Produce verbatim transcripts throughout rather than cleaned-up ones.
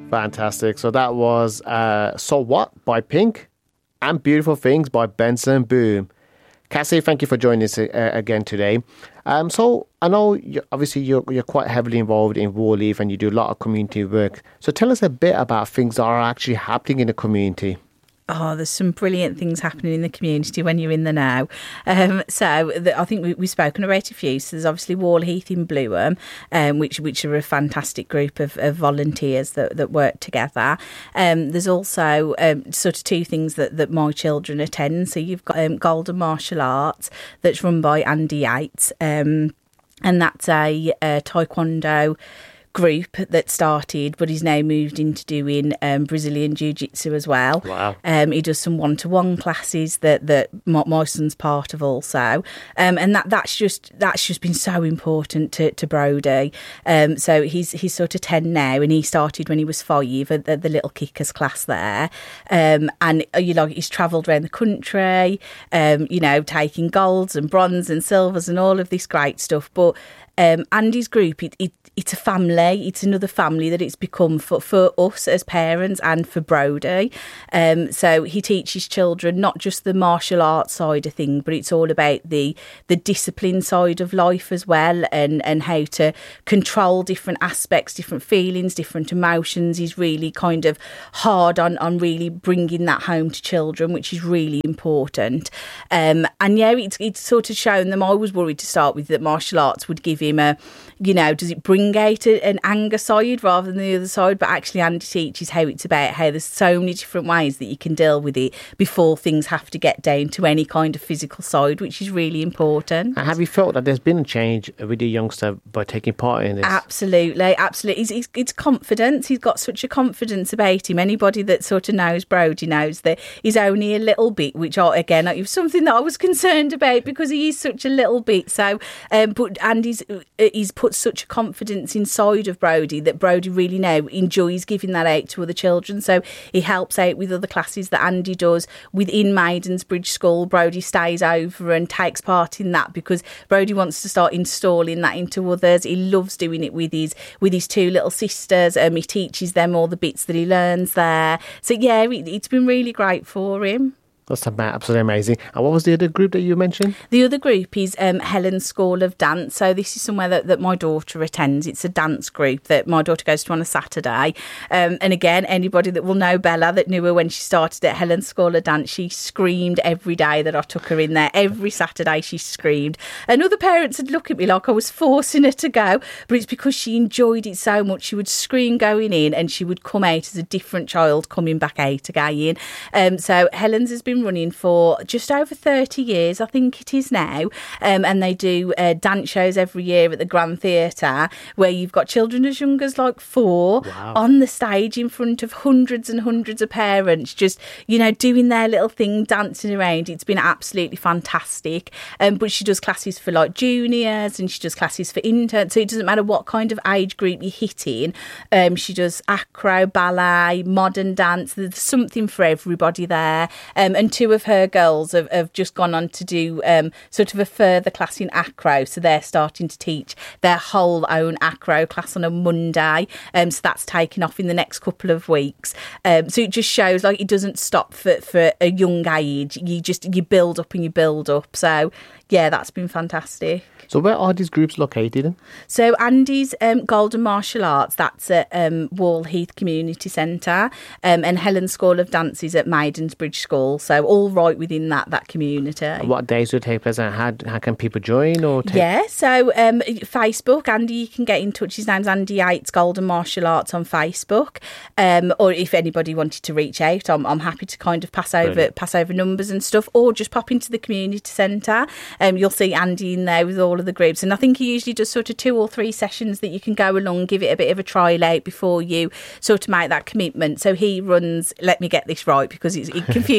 Fantastic. So that was uh, So What by Pink and Beautiful Things by Benson Boone. Cassie, thank you for joining us uh, again today. Um, so I know you, obviously you're, you're quite heavily involved in Wall Heath and you do a lot of community work. So tell us a bit about things that are actually happening in the community. Oh, there's some brilliant things happening in the community when you're in the now. Um, so the, I think we, we've spoken about a few. So there's obviously Wall Heath in Blueham, um, which which are a fantastic group of, of volunteers that, that work together. Um, there's also um, sort of two things that, that my children attend. So you've got um, Golden Martial Arts that's run by Andy Yates, um, and that's a, a taekwondo group that started, but he's now moved into doing um, Brazilian Jiu-Jitsu as well. Wow. Um, he does some one-to-one classes that that my, my son's part of also, um, and that that's just that's just been so important to, to Brody. Um, so he's he's sort of ten now, and he started when he was five at the, the Little Kickers class there, um, and you know he's travelled around the country, um, you know, taking golds and bronze and silvers and all of this great stuff, but. Um, Andy's group, it, it, it's a family. It's another family that it's become for, for us as parents and for Brody. Um, so he teaches children not just the martial arts side of things, but it's all about the the discipline side of life as well, and, and how to control different aspects, different feelings, different emotions. He's really kind of hard on, on really bringing that home to children, which is really important. Um, and yeah, it's, it's sort of shown them. I was worried to start with that martial arts would give him him a, you know, does it bring out a, an anger side rather than the other side? But actually Andy teaches how it's about how there's so many different ways that you can deal with it before things have to get down to any kind of physical side, which is really important. And have you felt that there's been a change with the youngster by taking part in this? Absolutely, absolutely. He's, he's, it's confidence. He's got such a confidence about him. Anybody that sort of knows Brody knows that he's only a little bit, which are, again, it was something that I was concerned about because he is such a little bit. So, um, but Andy's he's put such a confidence inside of Brody that Brody really now enjoys giving that out to other children. So he helps out with other classes that Andy does within Maidensbridge School. Brody stays over and takes part in that because Brody wants to start installing that into others. He loves doing it with his with his two little sisters. Um, he teaches them all the bits that he learns there. So yeah, it, it's been really great for him. That's absolutely amazing. And what was the other group that you mentioned? The other group is um, Helen's School of Dance. So this is somewhere that, that my daughter attends. It's a dance group that my daughter goes to on a Saturday. Um, and again, anybody that will know Bella, that knew her when she started at Helen's School of Dance, she screamed every day that I took her in there. Every Saturday she screamed. And other parents would look at me like I was forcing her to go. But it's because she enjoyed it so much. She would scream going in and she would come out as a different child coming back out again. Um, so Helen's has been running for just over thirty years, I think it is now, um, and they do uh, dance shows every year at the Grand Theatre where you've got children as young as like four wow. on the stage in front of hundreds and hundreds of parents just, you know, doing their little thing, dancing around. It's been absolutely fantastic. Um, but she does classes for like juniors and she does classes for interns, so it doesn't matter what kind of age group you hit in. Um, she does acro, ballet, modern dance. There's something for everybody there. Um, and two of her girls have, have just gone on to do um, sort of a further class in acro, so they're starting to teach their whole own acro class on a Monday, um, so that's taking off in the next couple of weeks. Um, so it just shows like it doesn't stop for, for a young age. You just you build up and you build up. So yeah, that's been fantastic. So where are these groups located in? So Andy's um, Golden Martial Arts, that's at um, Wall Heath Community Centre, um, and Helen's School of Dance is at Maidensbridge School. So all right within that that community. And what days do it take place and how, how can people join? Or take... Yeah, so um, Facebook, Andy, you can get in touch. His name's Andy Yates, Golden Martial Arts on Facebook. Um, or if anybody wanted to reach out, I'm, I'm happy to kind of pass over Brilliant. pass over numbers and stuff, or just pop into the community centre. Um, you'll see Andy in there with all of the groups, and I think he usually does sort of two or three sessions that you can go along, give it a bit of a trial out before you sort of make that commitment. So he runs, let me get this right because it's, it confuses me every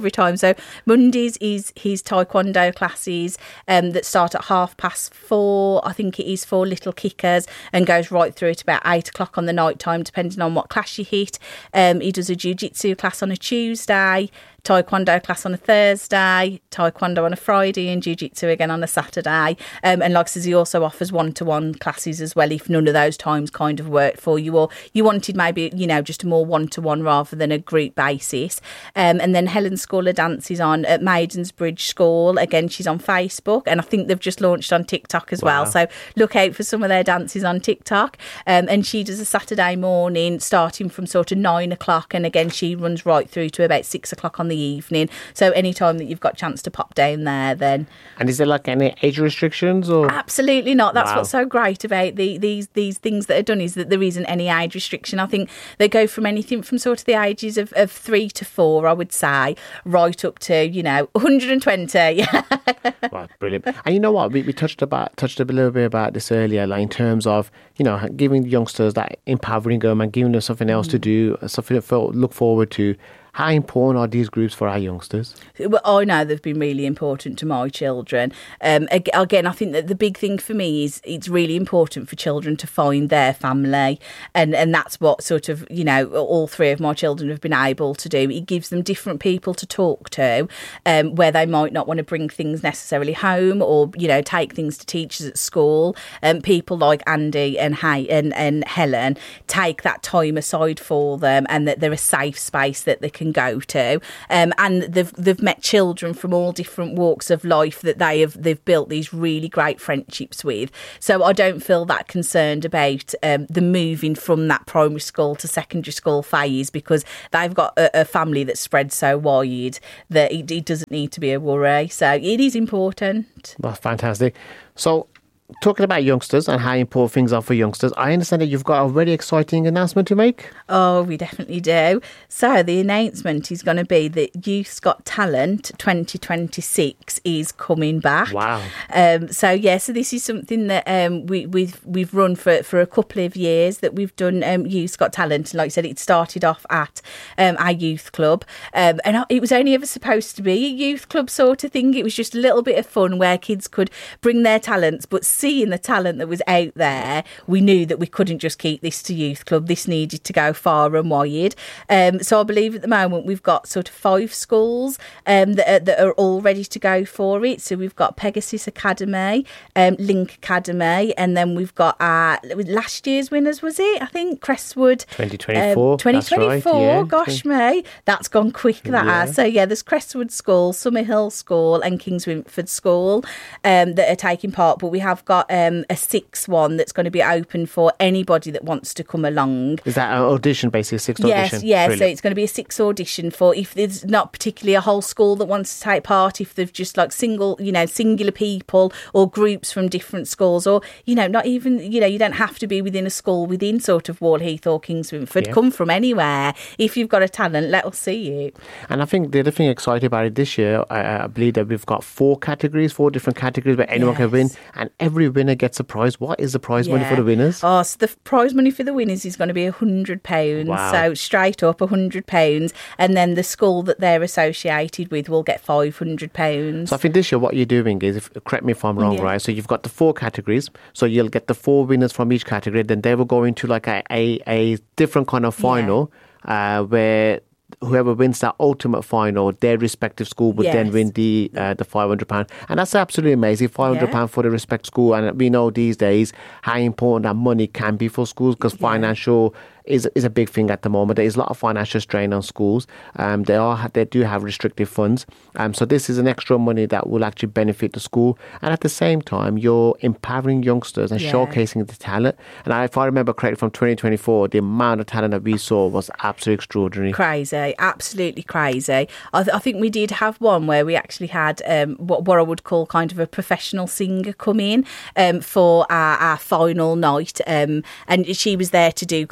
every time. So Mondays is his taekwondo classes um, that start at half past four, I think it is, for little kickers, and goes right through to about eight o'clock on the night time, depending on what class you hit. Um, he does a jiu-jitsu class on a Tuesday, taekwondo class on a Thursday, taekwondo on a Friday, and jiu-jitsu again on a Saturday. Um, and like I says, he also offers one-to-one classes as well if none of those times kind of worked for you, or you wanted maybe, you know, just a more one-to-one rather than a group basis. Um, and then Helen School of Dance is on at Maidens Bridge School. Again, she's on Facebook, and I think they've just launched on TikTok as Wow. well. So look out for some of their dances on TikTok. Um, and she does a Saturday morning starting from sort of nine o'clock. And again, she runs right through to about six o'clock on the evening. So anytime that you've got a chance to pop down there, then And is there like any age restrictions or? absolutely not. That's Wow. what's so great about the, these these things that are done, is that there isn't any age restriction. I think they go from anything from sort of the ages of, of three to four, I would say, right up to, you know, one hundred twenty. Wow, brilliant. And you know what? We, we touched about touched a little bit about this earlier, like in terms of, you know, giving youngsters that, empowering them and giving them something else to do, something to look forward to. How important are these groups for our youngsters? Well, I know they've been really important to my children. Um, ag- again, I think that the big thing for me is it's really important for children to find their family. And, and that's what sort of, you know, all three of my children have been able to do. It gives them different people to talk to, um, where they might not want to bring things necessarily home, or, you know, take things to teachers at school. Um, people like Andy and, Hay- and, and Helen take that time aside for them, and that they're a safe space that they can can go to, um, and they've they've met children from all different walks of life that they have they've built these really great friendships with. So I don't feel that concerned about um, the moving from that primary school to secondary school phase, because they've got a, a family that's spread so wide that it, it doesn't need to be a worry. So it is important. Well, fantastic. So, talking about youngsters and how important things are for youngsters, I understand that you've got a very exciting announcement to make. Oh, we definitely do. So the announcement is going to be that Youth's Got Talent twenty twenty-six is coming back. Wow. Um, so yeah, so this is something that um, we, we've we've run for for a couple of years, that we've done um, Youth's Got Talent. And like I said, it started off at um, our youth club, um, and it was only ever supposed to be a youth club sort of thing. It was just a little bit of fun where kids could bring their talents, but seeing the talent that was out there, we knew that we couldn't just keep this to youth club. This needed to go far and wide. Um, so I believe at the moment we've got sort of five schools um, that, are, that are all ready to go for it. So we've got Pegasus Academy, um, Link Academy, and then we've got our last year's winners, was it? I think Crestwood. twenty twenty-four. Um, twenty twenty-four, right, yeah. gosh me, that's gone quick, that Yeah. has. So yeah, there's Crestwood School, Summerhill School and Kings Winford School um, that are taking part, but we have got um, a sixth one that's going to be open for anybody that wants to come along. Is that an audition, basically, sixth Yes, audition? yeah, so Brilliant. it's going to be a six audition for, if there's not particularly a whole school that wants to take part, if they've just like single, you know, singular people or groups from different schools, or, you know, not even, you know, you don't have to be within a school within sort of Wallheath or Kings Winford. Yeah. Come from anywhere. If you've got a talent, let us see you. And I think the other thing exciting about it this year, I, I believe that we've got four categories, four different categories where anyone can win, Yes. and every winner gets a prize. What is the prize money for Yeah. the winners? Oh, so the prize money for the winners is going to be one hundred pounds. Wow. So straight up one hundred pounds. And then the school that they're associated with will get five hundred pounds. So I think this year what you're doing is, if, correct me if I'm wrong, Yeah. right? So you've got the four categories. So you'll get the four winners from each category. Then they will go into like a, a, a different kind of final uh, where whoever wins that ultimate final, their respective school would then Yes. win the uh, the five hundred pounds. And that's absolutely amazing, five hundred pounds Yeah. for the respective school. And we know these days how important that money can be for schools, because Yeah. financial is is a big thing at the moment. There is a lot of financial strain on schools. Um, they are they do have restrictive funds. Um, so this is an extra money that will actually benefit the school, and at the same time, you're empowering youngsters and Yeah. showcasing the talent. And I, if I remember correctly, from twenty twenty-four, the amount of talent that we saw was absolutely extraordinary. Crazy, absolutely crazy. I, th- I think we did have one where we actually had um, what, what I would call kind of a professional singer come in um, for our, our final night, um, and she was there to do kind of the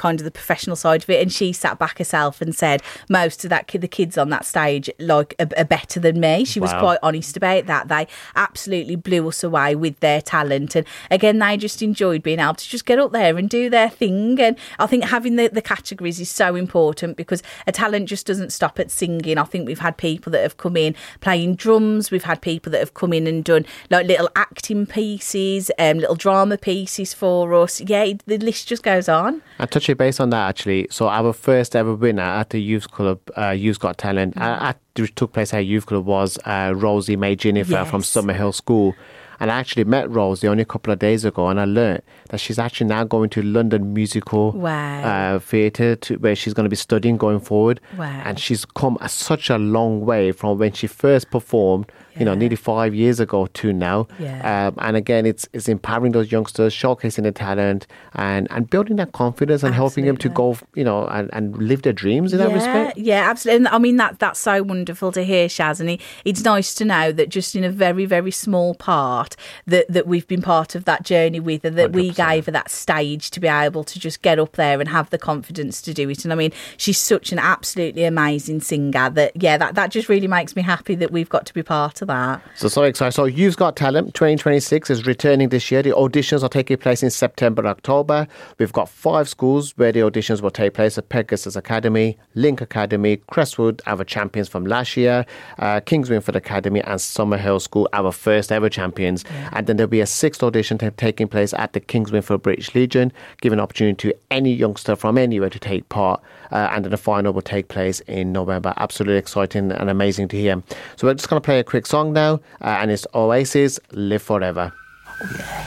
professional side of it, and she sat back herself and said most of that kid, the kids on that stage like are, are better than me. She was Wow. quite honest about that. They absolutely blew us away with their talent, and again they just enjoyed being able to just get up there and do their thing. And I think having the, the categories is so important, because a talent just doesn't stop at singing. I think we've had people that have come in playing drums, we've had people that have come in and done like little acting pieces, um, little drama pieces for us. Yeah, the list just goes on. And touching base on that, actually, so our first ever winner at the Youth Club, uh, Youth Got Talent, mm. uh, at, which took place at Youth Club, was uh, Rosie May Jennifer Yes. from Summerhill School. And I actually met Rosie only a couple of days ago, and I learned that she's actually now going to London Musical Wow. uh, Theatre, to, where she's going to be studying going forward. Wow. And she's come a, such a long way from when she first performed, you know, Yeah. nearly five years ago to now. Yeah. Um, and again, it's it's empowering those youngsters, showcasing their talent, and, and building that confidence and helping them to go, you know, and, and live their dreams in yeah, that respect. Yeah, absolutely. And I mean, that that's so wonderful to hear, Shaz. And it, it's nice to know that just in a very, very small part that, that we've been part of that journey with her, that one hundred we percent. gave her that stage to be able to just get up there and have the confidence to do it. And I mean, she's such an absolutely amazing singer that, yeah, that, that just really makes me happy that we've got to be part of that. So, so excited. So, You've Got Talent twenty twenty-six is returning this year. The auditions are taking place in September and October. We've got five schools where the auditions will take place: at Pegasus Academy, Link Academy, Crestwood, our champions from last year, uh, Kings Winford Academy, and Summerhill School, our first ever champions. Yeah. And then there'll be a sixth audition t- taking place at the Kings Winford British Legion, giving opportunity to any youngster from anywhere to take part. Uh, and then the final will take place in November. Absolutely exciting and amazing to hear. So we're just going to play a quick song now, uh, and it's Oasis, Live Forever. Oh, yeah.